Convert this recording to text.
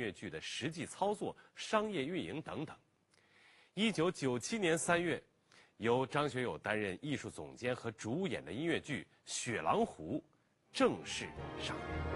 乐剧的实际操作、商业运营等等。1997年3月，由张学友担任艺术总监和主演的音乐剧《雪狼湖》正式上映。